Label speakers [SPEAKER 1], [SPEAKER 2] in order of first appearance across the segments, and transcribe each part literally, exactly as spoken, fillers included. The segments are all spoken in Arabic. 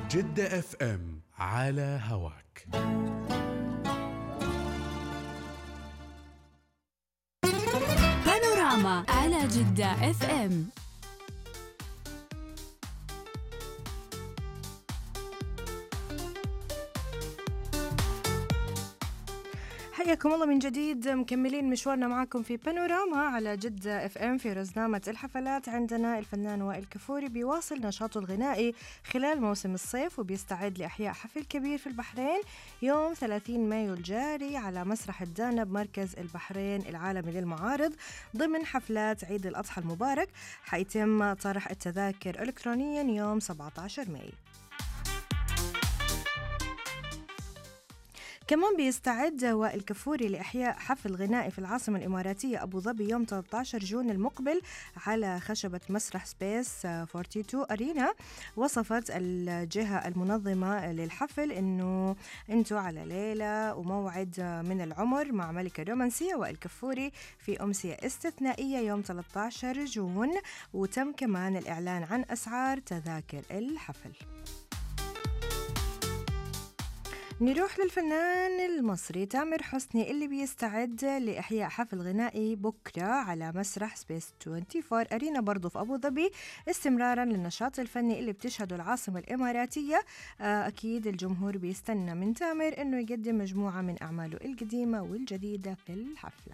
[SPEAKER 1] جدة اف ام على هواك.
[SPEAKER 2] بانوراما على جدة اف ام.
[SPEAKER 3] حياكم الله من جديد، مكملين مشوارنا معاكم في بانوراما على جدة اف ام. في رزنامة الحفلات عندنا الفنان وائل كفوري بيواصل نشاطه الغنائي خلال موسم الصيف، وبيستعد لإحياء حفل كبير في البحرين يوم ثلاثين مايو الجاري على مسرح الدانا بمركز البحرين العالمي للمعارض ضمن حفلات عيد الأضحى المبارك. حيتم طرح التذاكر إلكترونيا يوم سبعة عشر مايو. كمان بيستعد وائل كفوري لإحياء حفل غنائي في العاصمة الإماراتية أبو ظبي يوم ثلاثة عشر جون المقبل على خشبة مسرح سبيس اثنين وأربعين أرينا. وصفت الجهة المنظمة للحفل إنه أنتوا على ليلة وموعد من العمر مع ملك الرومانسية وائل كفوري في أمسية استثنائية يوم ثلاثة عشر جون، وتم كمان الإعلان عن أسعار تذاكر الحفل. نروح للفنان المصري تامر حسني اللي بيستعد لإحياء حفل غنائي بكرة على مسرح سبيس أربعة وعشرين أرينا برضو في أبو ظبي، استمرارا للنشاط الفني اللي بتشهده العاصمة الإماراتية. أكيد الجمهور بيستنى من تامر إنه يقدم مجموعة من أعماله القديمة والجديدة في الحفلة.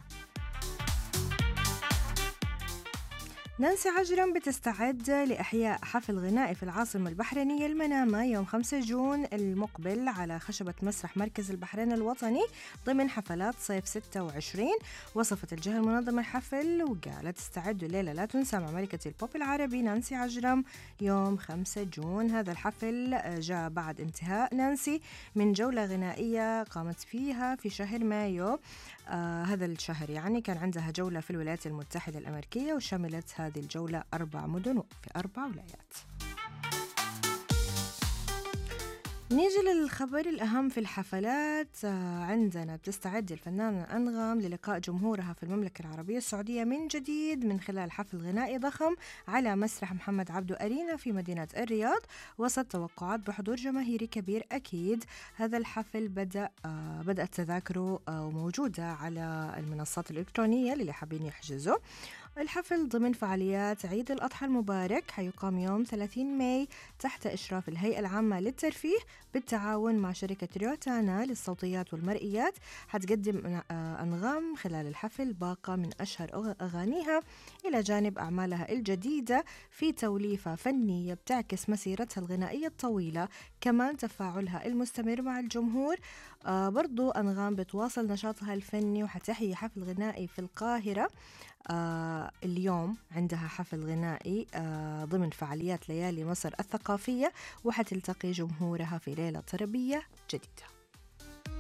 [SPEAKER 3] نانسي عجرم بتستعد لإحياء حفل غنائي في العاصمة البحرينية المنامة يوم خمسة جون المقبل على خشبة مسرح مركز البحرين الوطني ضمن حفلات صيف ستة وعشرين. وصفت الجهة المنظمة الحفل وقالت استعدوا ليلة لا تنسى مع ملكة البوب العربي نانسي عجرم يوم خمسة جون. هذا الحفل جاء بعد انتهاء نانسي من جولة غنائية قامت فيها في شهر مايو آه هذا الشهر، يعني كان عندها جولة في الولايات المتحدة الأمريكية وشملت هذه الجولة أربع مدن في أربع ولايات. نيجي للخبر الأهم في الحفلات. عندنا بتستعد الفنانة أنغام للقاء جمهورها في المملكة العربية السعودية من جديد من خلال حفل غنائي ضخم على مسرح محمد عبدو أرينا في مدينة الرياض وسط توقعات بحضور جماهيري كبير. أكيد هذا الحفل بدأ آه بدأت تذاكره آه موجودة على المنصات الإلكترونية اللي حابين يحجزوا. الحفل ضمن فعاليات عيد الأضحى المبارك حيقام يوم ثلاثين ماي تحت إشراف الهيئة العامة للترفيه بالتعاون مع شركة ريوتانا للصوتيات والمرئيات. حتقدم أنغام خلال الحفل باقة من أشهر أغانيها إلى جانب أعمالها الجديدة في توليفة فنية بتعكس مسيرتها الغنائية الطويلة، كمان تفاعلها المستمر مع الجمهور. آه برضو أنغام بتواصل نشاطها الفني وحتحيي حفل غنائي في القاهرة. آه اليوم عندها حفل غنائي آه ضمن فعاليات ليالي مصر الثقافية وحتلتقي جمهورها في ليلة طربية جديدة.